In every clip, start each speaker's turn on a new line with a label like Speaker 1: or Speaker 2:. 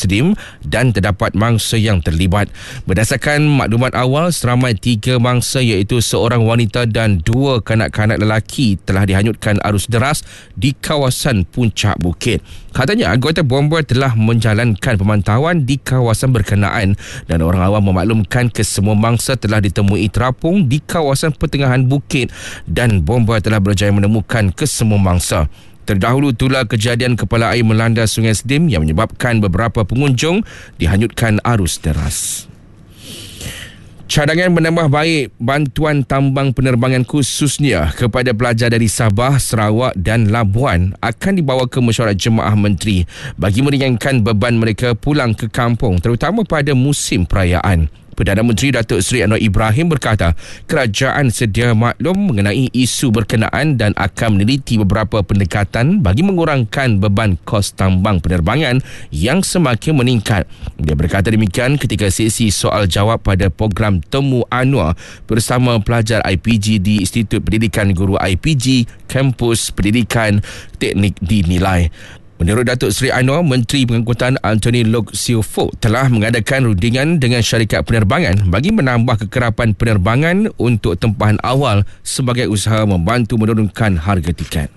Speaker 1: Muslim dan terdapat mangsa yang terlibat. Berdasarkan maklumat awal, seramai 3 mangsa iaitu seorang wanita dan 2 kanak-kanak lelaki telah dihanyutkan arus deras di kawasan puncak bukit. Katanya anggota bomber telah menjalankan pemantauan di kawasan berkenaan dan orang awam memaklumkan kesemua mangsa telah ditemui terapung di kawasan pertengahan bukit dan bomber telah berjaya menemukan kesemua mangsa. Terdahulu itulah kejadian kepala air melanda Sungai Sedim yang menyebabkan beberapa pengunjung dihanyutkan arus deras. Cadangan menambah baik bantuan tambang penerbangan khususnya kepada pelajar dari Sabah, Sarawak dan Labuan akan dibawa ke mesyuarat Jemaah Menteri bagi meringankan beban mereka pulang ke kampung terutama pada musim perayaan. Perdana Menteri Datuk Seri Anwar Ibrahim berkata kerajaan sedia maklum mengenai isu berkenaan dan akan meneliti beberapa pendekatan bagi mengurangkan beban kos tambang penerbangan yang semakin meningkat. Dia berkata demikian ketika sesi soal jawab pada program Temu Anwar bersama pelajar IPG di Institut Pendidikan Guru IPG, Kampus Pendidikan Teknik Dinilai. Menurut Datuk Seri Anwar, Menteri Pengangkutan Anthony Loke Siew Fook telah mengadakan rundingan dengan syarikat penerbangan bagi menambah kekerapan penerbangan untuk tempahan awal sebagai usaha membantu menurunkan harga tiket.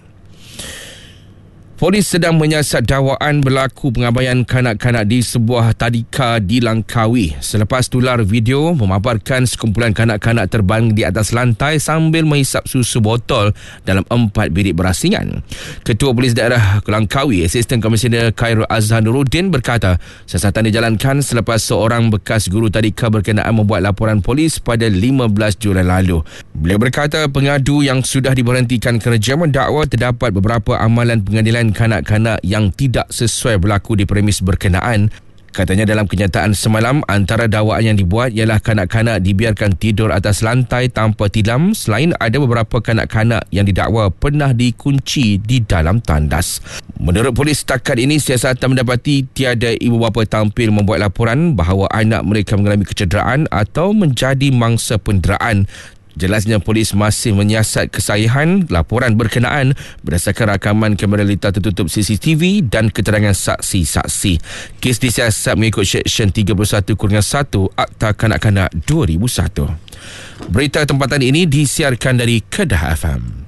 Speaker 1: Polis sedang menyiasat dakwaan berlaku pengabaian kanak-kanak di sebuah tadika di Langkawi selepas tular video memaparkan sekumpulan kanak-kanak terbang di atas lantai sambil menghisap susu botol dalam 4 bilik berasingan. Ketua Polis Daerah Langkawi, Asisten Komisioner Khairul Azhar Nuruddin berkata siasatan dijalankan selepas seorang bekas guru tadika berkenaan membuat laporan polis pada 15 Julai lalu. Beliau berkata pengadu yang sudah diberhentikan kerja mendakwa terdapat beberapa amalan pengadilan kanak-kanak yang tidak sesuai berlaku di premis berkenaan. Katanya dalam kenyataan semalam, antara dakwaan yang dibuat ialah kanak-kanak dibiarkan tidur atas lantai tanpa tilam selain ada beberapa kanak-kanak yang didakwa pernah dikunci di dalam tandas. Menurut polis setakat ini, siasatan mendapati tiada ibu bapa tampil membuat laporan bahawa anak mereka mengalami kecederaan atau menjadi mangsa penderaan. Jelasnya polis masih menyiasat kesahihan laporan berkenaan berdasarkan rakaman kamera litar tertutup CCTV dan keterangan saksi-saksi. Kes disiasat mengikut Seksyen 31-1 Akta Kanak-Kanak 2001. Berita tempatan ini disiarkan dari Kedah FM.